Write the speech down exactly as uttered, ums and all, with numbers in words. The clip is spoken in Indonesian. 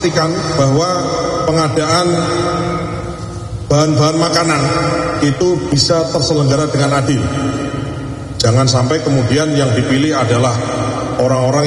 pastikan bahwa pengadaan bahan-bahan makanan itu bisa terselenggara dengan adil. Jangan sampai kemudian yang dipilih adalah orang-orang